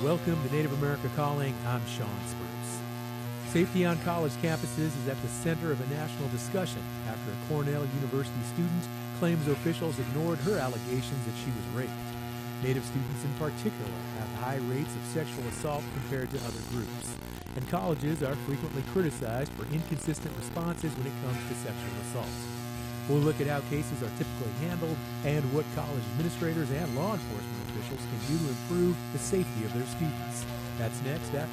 Welcome to Native America Calling. I'm Sean Spruce. Safety on college campuses is at the center of a national discussion after a Cornell University student claims officials ignored her allegations that she was raped. Native students in particular have high rates of sexual assault compared to other groups, and colleges are frequently criticized for inconsistent responses when it comes to sexual assault. We'll look at how cases are typically handled and what college administrators and law enforcement officials can do to improve the safety of their students. That's next after